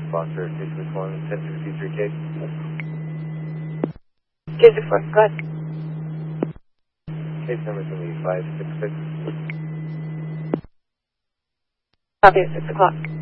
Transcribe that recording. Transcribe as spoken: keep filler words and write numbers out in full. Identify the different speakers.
Speaker 1: Foster six six one, ten sixty-three case.
Speaker 2: Case six four, go ahead.
Speaker 1: Case number is going to be five six six.
Speaker 2: Copy at six o'clock.